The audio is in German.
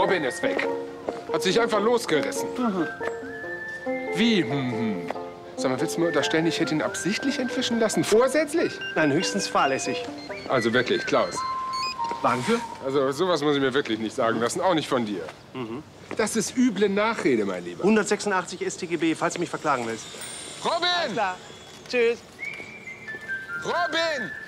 Robin ist weg. Hat sich einfach losgerissen. Wie? Sag mal, willst du mir unterstellen, ich hätte ihn absichtlich entwischen lassen? Vorsätzlich? Nein, höchstens fahrlässig. Also wirklich, Klaus. Wagen für? Also sowas muss ich mir wirklich nicht sagen lassen, auch nicht von dir. Das ist üble Nachrede, mein Lieber. 186 StGB, falls du mich verklagen willst. Robin! Alles klar. Tschüss. Robin!